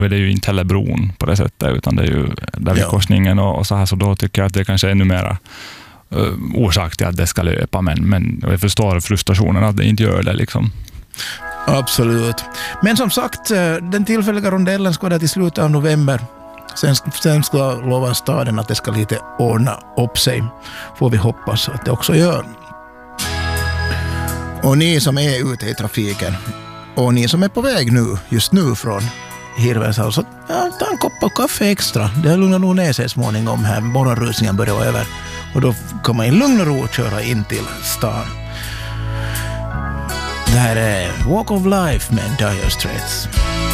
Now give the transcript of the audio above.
Det är ju inte heller bron på det sättet, utan det är ju där vid korsningen och så här, så då tycker jag att det kanske är ännu mera orsak till att det ska löpa, men jag förstår frustrationen att det inte gör det liksom. Absolut. Men som sagt, den tillfälliga rondellen ska vara där till slutet av november. Sen ska lova staden att det ska lite ordna upp sig. Får vi hoppas att det också gör. Och ni som är ute i trafiken och ni som är på väg just nu från Hirvenesholm, så ta en kopp av kaffe extra. Det lugnar nog ner sig småningom här. Morgonrusningen börjar vara över. Och då kan man i lugn och ro köra in till stan. Det här är Walk of Life med Dire Straits.